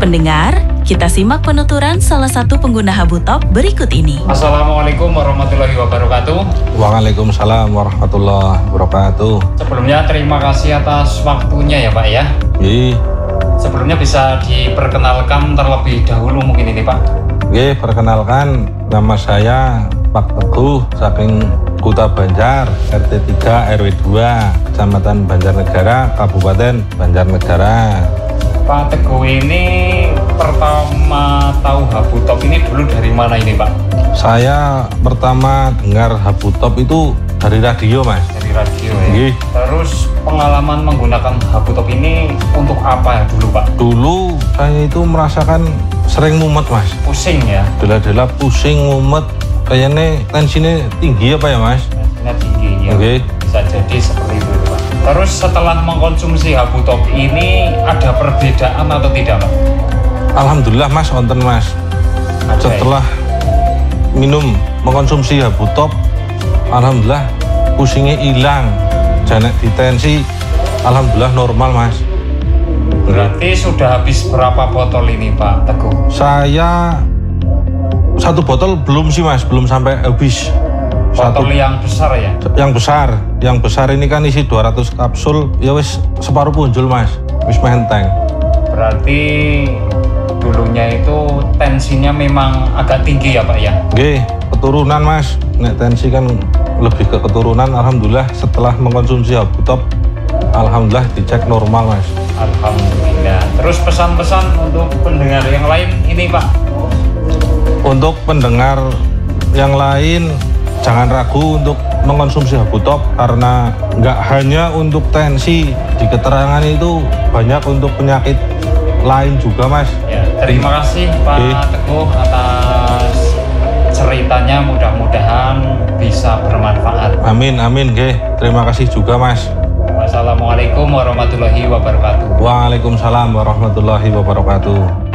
pendengar, kita simak penuturan salah satu pengguna Habutop berikut ini. Assalamualaikum warahmatullahi wabarakatuh. Waalaikumsalam warahmatullahi wabarakatuh. Sebelumnya terima kasih atas waktunya ya Pak ya. Sebelumnya bisa diperkenalkan terlebih dahulu mungkin ini Pak. Perkenalkan, nama saya Pak Teguh saking Kuta Banjar, RT 3 RW 2, Kecamatan Banjarnegara, Kabupaten Banjarnegara. Pak Teguh ini pertama tahu Habutop ini dulu dari mana ini Pak? Saya pertama dengar Habutop itu dari radio Mas. Dari radio ya? Terus pengalaman menggunakan Habutop ini untuk apa ya dulu Pak? Dulu saya itu merasakan sering mumet Mas. Pusing ya? Dela-dela pusing, mumet. Kayaknya tensinya tinggi apa ya Mas? Tensinya tinggi ya? Bisa jadi seperti itu Pak. Terus setelah mengkonsumsi Habutop ini ada perbedaan atau tidak Pak? Alhamdulillah Mas, wonten Mas. Setelah minum mengkonsumsi Habutop, alhamdulillah pusingnya hilang. Janek di tensi, alhamdulillah normal Mas. Berarti sudah habis berapa botol ini Pak Teguh? Saya satu botol belum sih Mas, belum sampai habis. Botol yang besar ya? Yang besar ini kan isi 200 kapsul, ya wis separuh punjul Mas, wis menteng. Berarti dulunya itu tensinya memang agak tinggi ya Pak ya? Keturunan Mas, nek tensi kan lebih ke keturunan. Alhamdulillah setelah mengkonsumsi Habutop, alhamdulillah dicek normal Mas. Alhamdulillah. Terus pesan-pesan untuk pendengar yang lain ini Pak? Untuk pendengar yang lain, jangan ragu untuk mengkonsumsi Habutop karena nggak hanya untuk tensi, di keterangan itu banyak untuk penyakit lain juga Mas. Ya, terima kasih Pak Teguh atas ceritanya, mudah-mudahan bisa bermanfaat. Amin. Terima kasih juga Mas. Wassalamualaikum warahmatullahi wabarakatuh. Waalaikumsalam warahmatullahi wabarakatuh.